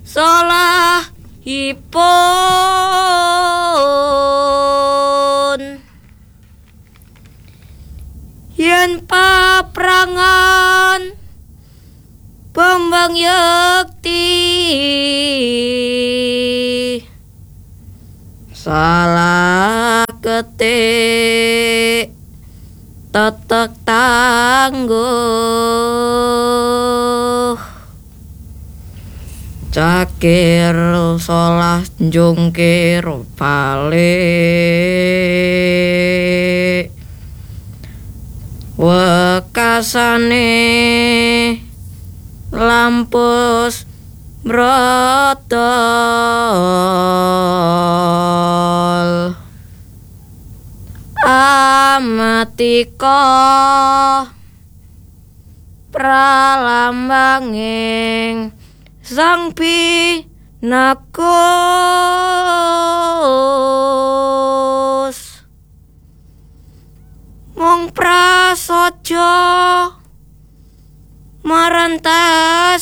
salahipun yen paprangan Bambang Yekti salah ketik tetek tangguh cakir solah jungkir balik wekasane lampus brotol amatika pralambanging sang pinakus mung prasaja marantah